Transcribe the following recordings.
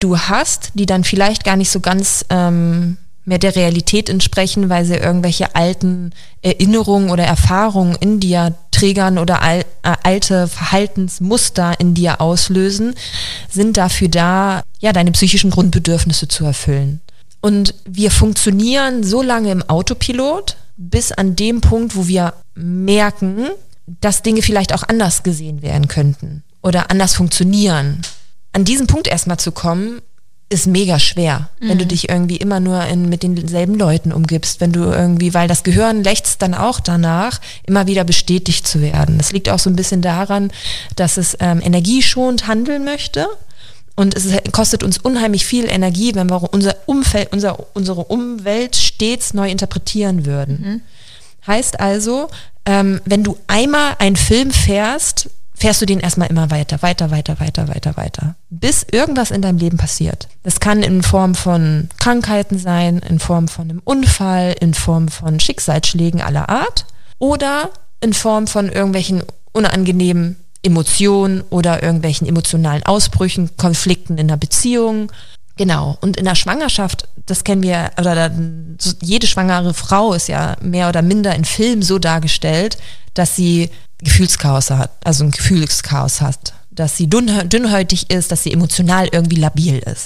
du hast, die dann vielleicht gar nicht so ganz mehr der Realität entsprechen, weil sie irgendwelche alten Erinnerungen oder Erfahrungen in dir triggern oder alte Verhaltensmuster in dir auslösen, sind dafür da, ja, deine psychischen Grundbedürfnisse zu erfüllen. Und wir funktionieren so lange im Autopilot, bis an dem Punkt, wo wir merken, dass Dinge vielleicht auch anders gesehen werden könnten oder anders funktionieren. An diesen Punkt erstmal zu kommen, ist mega schwer, wenn du dich irgendwie immer nur mit denselben Leuten umgibst, wenn du irgendwie, weil das Gehirn lechzt dann auch danach, immer wieder bestätigt zu werden. Das liegt auch so ein bisschen daran, dass es energieschonend handeln möchte und es kostet uns unheimlich viel Energie, wenn wir unsere Umwelt stets neu interpretieren würden. Heißt also, wenn du einmal einen Film fährst du den erstmal immer weiter, bis irgendwas in deinem Leben passiert. Das kann in Form von Krankheiten sein, in Form von einem Unfall, in Form von Schicksalsschlägen aller Art oder in Form von irgendwelchen unangenehmen Emotionen oder irgendwelchen emotionalen Ausbrüchen, Konflikten in der Beziehung. Genau. Und in der Schwangerschaft, das kennen wir, oder jede schwangere Frau ist ja mehr oder minder in Filmen so dargestellt, dass sie Gefühlschaos hat, dass sie dünnhäutig ist, dass sie emotional irgendwie labil ist.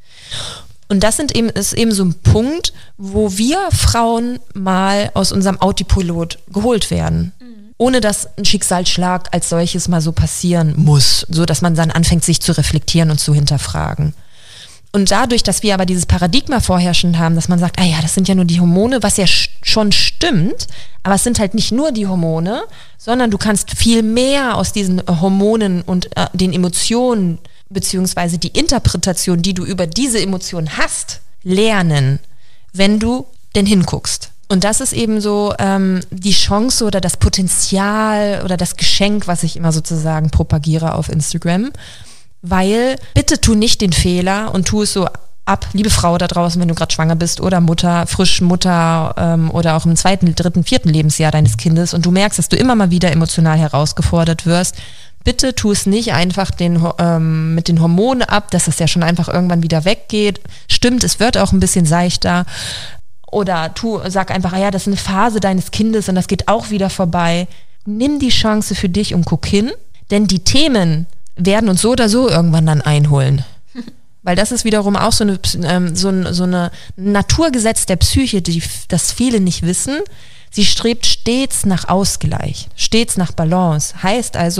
Und das ist eben so ein Punkt, wo wir Frauen mal aus unserem Autopilot geholt werden. Ohne dass ein Schicksalsschlag als solches mal so passieren muss, so dass man dann anfängt, sich zu reflektieren und zu hinterfragen. Und dadurch, dass wir aber dieses Paradigma vorherrschend haben, dass man sagt, ah ja, das sind ja nur die Hormone, was ja schon stimmt, aber es sind halt nicht nur die Hormone, sondern du kannst viel mehr aus diesen Hormonen und den Emotionen beziehungsweise die Interpretation, die du über diese Emotionen hast, lernen, wenn du denn hinguckst. Und das ist eben so die Chance oder das Potenzial oder das Geschenk, was ich immer sozusagen propagiere auf Instagram. Weil bitte tu nicht den Fehler und tu es so ab, liebe Frau da draußen, wenn du gerade schwanger bist oder frisch Mutter oder auch im 2., 3., 4. Lebensjahr deines Kindes und du merkst, dass du immer mal wieder emotional herausgefordert wirst. Bitte tu es nicht einfach mit den Hormonen ab, dass es ja schon einfach irgendwann wieder weggeht. Stimmt, es wird auch ein bisschen seichter. Oder sag einfach, ja, das ist eine Phase deines Kindes und das geht auch wieder vorbei. Nimm die Chance für dich und guck hin, denn die Themen werden uns so oder so irgendwann dann einholen. Weil das ist wiederum auch so eine Naturgesetz der Psyche, das viele nicht wissen. Sie strebt stets nach Ausgleich, stets nach Balance. Heißt also,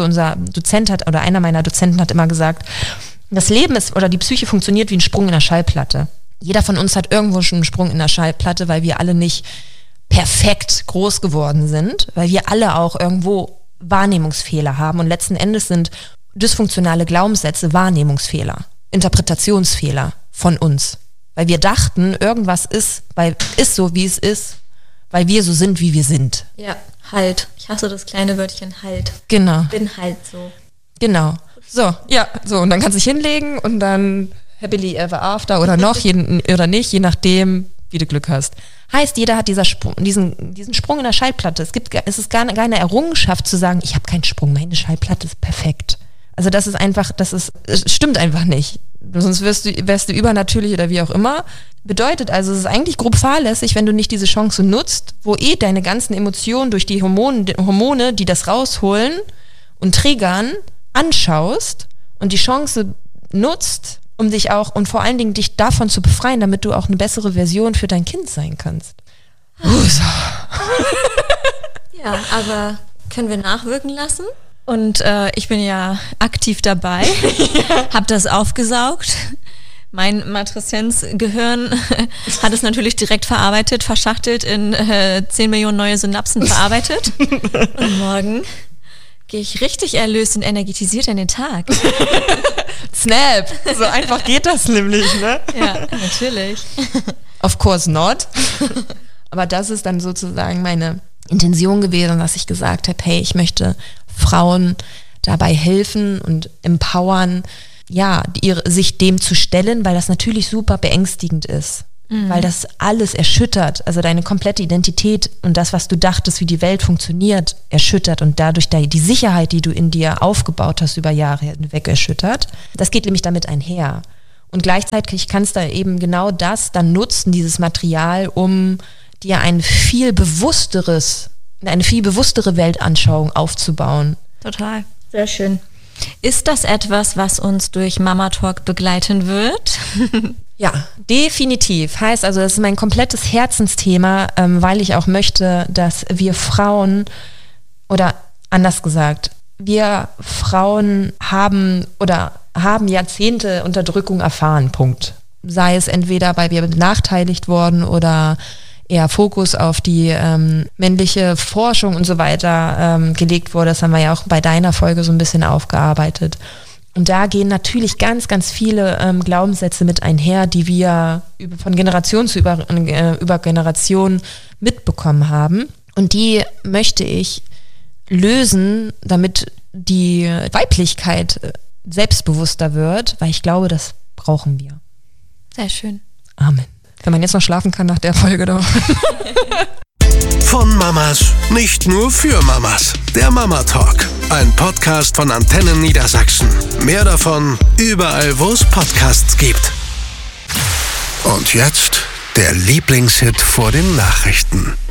einer meiner Dozenten hat immer gesagt, das Leben die Psyche funktioniert wie ein Sprung in der Schallplatte. Jeder von uns hat irgendwo schon einen Sprung in der Schallplatte, weil wir alle nicht perfekt groß geworden sind, weil wir alle auch irgendwo Wahrnehmungsfehler haben und letzten Endes sind dysfunktionale Glaubenssätze Wahrnehmungsfehler, Interpretationsfehler von uns. Weil wir dachten, irgendwas ist so, wie es ist, weil wir so sind, wie wir sind. Ja, halt. Ich hasse das kleine Wörtchen halt. Genau. Bin halt so. Genau. So, ja, so. Und dann kannst du dich hinlegen und dann happily ever after oder noch, oder nicht, je nachdem, wie du Glück hast. Heißt, jeder hat diesen Sprung in der Schallplatte. Es ist gar keine Errungenschaft zu sagen, ich habe keinen Sprung, meine Schallplatte ist perfekt. Also es stimmt einfach nicht. Sonst wärst du übernatürlich oder wie auch immer. Bedeutet also, es ist eigentlich grob fahrlässig, wenn du nicht diese Chance nutzt, wo deine ganzen Emotionen durch die Hormone, die das rausholen und triggern, anschaust und die Chance nutzt, um dich auch und vor allen Dingen dich davon zu befreien, damit du auch eine bessere Version für dein Kind sein kannst. Ja, aber können wir nachwirken lassen? Und ich bin ja aktiv dabei, habe das aufgesaugt. Mein Matreszenz-Gehirn hat es natürlich direkt verarbeitet, verschachtelt, in 10 Millionen neue Synapsen verarbeitet. Und morgen gehe ich richtig erlöst und energetisiert in den Tag. Snap! So einfach geht das nämlich, ne? Ja, natürlich. Of course not. Aber das ist dann sozusagen meine Intention gewesen, dass ich gesagt habe, hey, ich möchte Frauen dabei helfen und empowern, ja, sich dem zu stellen, weil das natürlich super beängstigend ist. Weil das alles erschüttert, also deine komplette Identität und das, was du dachtest, wie die Welt funktioniert, erschüttert und dadurch die Sicherheit, die du in dir aufgebaut hast über Jahre hinweg erschüttert. Das geht nämlich damit einher. Und gleichzeitig kannst du eben genau das dann nutzen, dieses Material, um dir eine viel bewusstere Weltanschauung aufzubauen. Total, sehr schön. Ist das etwas, was uns durch Mama Talk begleiten wird? Ja, definitiv. Heißt also, das ist mein komplettes Herzensthema, weil ich auch möchte, dass wir Frauen, oder anders gesagt, wir Frauen haben Jahrzehnte Unterdrückung erfahren, Punkt. Sei es entweder, weil wir benachteiligt wurden oder eher Fokus auf die männliche Forschung und so weiter gelegt wurde. Das haben wir ja auch bei deiner Folge so ein bisschen aufgearbeitet. Und da gehen natürlich ganz, ganz viele Glaubenssätze mit einher, die wir von Generation zu über Generation mitbekommen haben. Und die möchte ich lösen, damit die Weiblichkeit selbstbewusster wird, weil ich glaube, das brauchen wir. Sehr schön. Amen. Wenn man jetzt noch schlafen kann nach der Folge doch. Von Mamas, nicht nur für Mamas. Der Mama Talk, ein Podcast von Antennen Niedersachsen. Mehr davon überall, wo es Podcasts gibt. Und jetzt der Lieblingshit vor den Nachrichten.